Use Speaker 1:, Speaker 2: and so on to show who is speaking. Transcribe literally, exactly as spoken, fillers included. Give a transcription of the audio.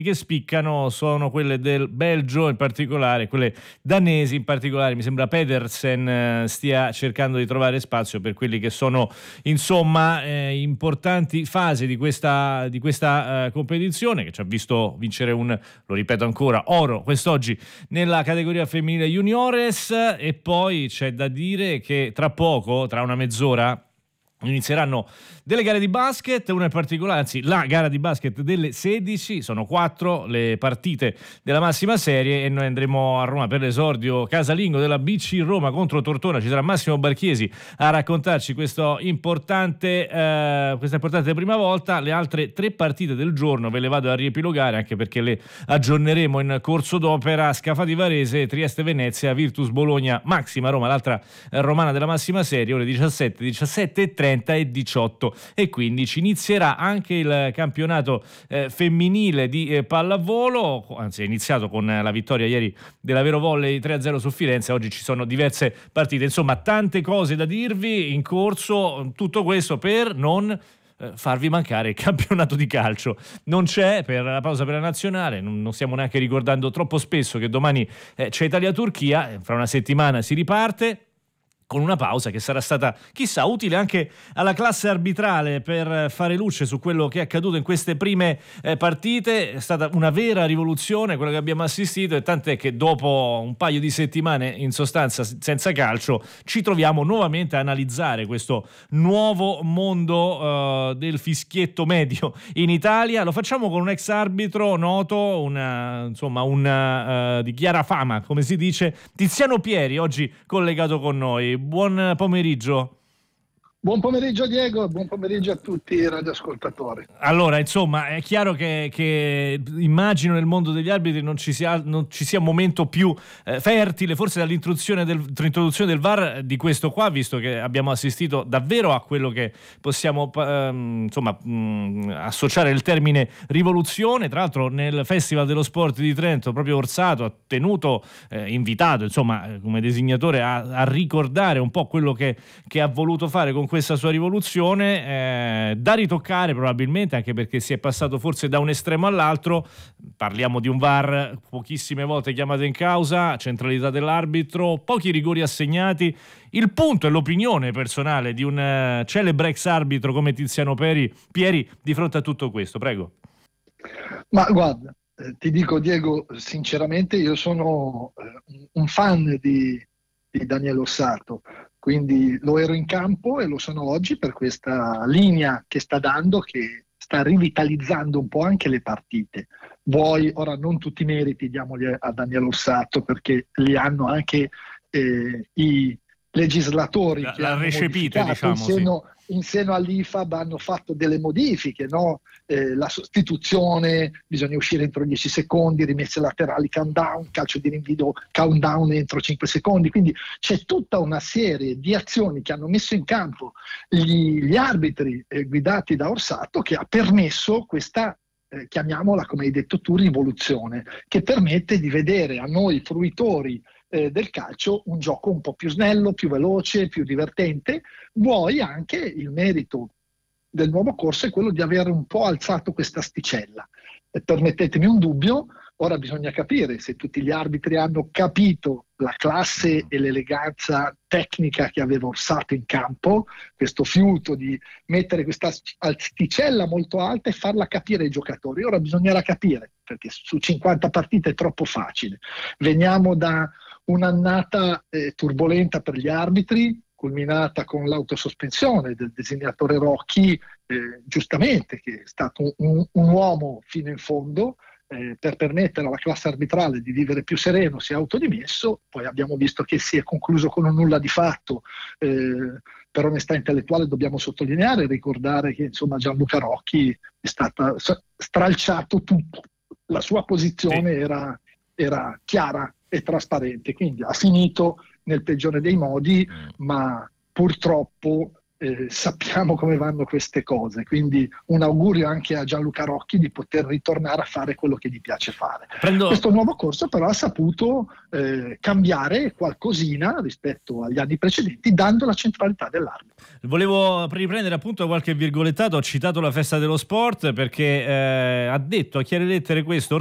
Speaker 1: che spiccano sono quelle del Belgio, in particolare quelle danesi, in particolare mi sembra Pedersen eh, stia cercando di trovare spazio per quelli che sono insomma eh, importanti fasi di questa, di questa eh, competizione, che ci ha visto vincere un, lo ripeto ancora, oro quest'oggi nella categoria femminile juniores. E poi c'è da dire che tra poco, tra una mezz'ora, inizieranno delle gare di basket, una in particolare, anzi la gara di basket delle sedici, sono quattro le partite della massima serie e noi andremo a Roma per l'esordio casalingo della B C Roma contro Tortona. Ci sarà Massimo Barchiesi a raccontarci questo importante, eh, questa importante prima volta. Le altre tre partite del giorno ve le vado a riepilogare, anche perché le aggiorneremo in corso d'opera: Scafati Varese, Trieste Venezia, Virtus Bologna, Maxima Roma, l'altra eh, romana della massima serie, ore diciassette, diciassette e trenta e diciotto e quindici. Inizierà anche il campionato eh, femminile di eh, pallavolo, anzi è iniziato con la vittoria ieri dell'Avero Volley tre a zero su Firenze. Oggi ci sono diverse partite, insomma tante cose da dirvi in corso, tutto questo per non eh, farvi mancare il campionato di calcio. Non c'è per la pausa per la nazionale, non, non stiamo neanche ricordando troppo spesso che domani eh, c'è Italia-Turchia, fra una settimana si riparte, con una pausa che sarà stata, chissà, utile anche alla classe arbitrale per fare luce su quello che è accaduto in queste prime eh, partite. È stata una vera rivoluzione quella che abbiamo assistito, e tant'è che dopo un paio di settimane in sostanza senza calcio ci troviamo nuovamente a analizzare questo nuovo mondo eh, del fischietto medio in Italia. Lo facciamo con un ex arbitro noto, una, insomma una, uh, di chiara fama, come si dice, Tiziano Pieri, oggi collegato con noi. Buon pomeriggio.
Speaker 2: Buon pomeriggio Diego e buon pomeriggio a tutti i radioascoltatori.
Speaker 1: Allora, insomma, è chiaro che, che immagino nel mondo degli arbitri non ci sia, non ci sia un momento più eh, fertile, forse dall'introduzione del, dall'introduzione del V A R di questo qua, visto che abbiamo assistito davvero a quello che possiamo ehm, insomma mh, associare il termine rivoluzione. Tra l'altro nel Festival dello Sport di Trento proprio Orsato ha tenuto, eh, invitato insomma come designatore a, a ricordare un po' quello che, che ha voluto fare con questa sua rivoluzione, eh, da ritoccare probabilmente, anche perché si è passato forse da un estremo all'altro. Parliamo di un V A R pochissime volte chiamato in causa, centralità dell'arbitro, pochi rigori assegnati. Il punto e l'opinione personale di un uh, celebre ex arbitro come Tiziano Pieri, Pieri di fronte a tutto questo, prego.
Speaker 2: Ma guarda, eh, ti dico Diego, sinceramente io sono eh, un fan di, di Daniele Orsato. Quindi lo ero in campo e lo sono oggi per questa linea che sta dando, che sta rivitalizzando un po' anche le partite. Vuoi, ora non tutti i meriti diamoli a Daniele Orsato, perché li hanno anche eh, i legislatori
Speaker 1: la,
Speaker 2: che
Speaker 1: la
Speaker 2: hanno
Speaker 1: recepite, diciamo,
Speaker 2: in seno,
Speaker 1: sì.
Speaker 2: in seno all'I F A B hanno fatto delle modifiche, no? Eh, la sostituzione, bisogna uscire entro dieci secondi, rimesse laterali countdown, calcio di rinvio countdown entro cinque secondi, quindi c'è tutta una serie di azioni che hanno messo in campo gli, gli arbitri eh, guidati da Orsato, che ha permesso questa, eh, chiamiamola come hai detto tu, rivoluzione, che permette di vedere a noi fruitori Eh, del calcio un gioco un po' più snello, più veloce, più divertente. Vuoi anche il merito del nuovo corso è quello di aver un po' alzato questa asticella. E permettetemi un dubbio, ora bisogna capire se tutti gli arbitri hanno capito la classe e l'eleganza tecnica che aveva Orsato in campo, questo fiuto di mettere questa asticella molto alta e farla capire ai giocatori. Ora bisognerà capire, perché su cinquanta partite è troppo facile. Veniamo da un'annata eh, turbolenta per gli arbitri, culminata con l'autosospensione del designatore Rocchi, eh, giustamente, che è stato un, un uomo fino in fondo, eh, per permettere alla classe arbitrale di vivere più sereno, si è autodimesso. Poi abbiamo visto che si è concluso con un nulla di fatto. Eh, per onestà intellettuale dobbiamo sottolineare e ricordare che insomma Gianluca Rocchi è stato stralciato tutto. La sua posizione era, era chiara e trasparente, quindi ha finito nel peggiore dei modi, ma purtroppo eh, sappiamo come vanno queste cose, quindi un augurio anche a Gianluca Rocchi di poter ritornare a fare quello che gli piace fare.
Speaker 1: Prendo...
Speaker 2: Questo nuovo corso però ha saputo eh, cambiare qualcosina rispetto agli anni precedenti, dando la centralità dell'arbitro.
Speaker 1: Volevo riprendere appunto qualche virgolettato, ho citato la festa dello sport perché eh, ha detto a chiare lettere questo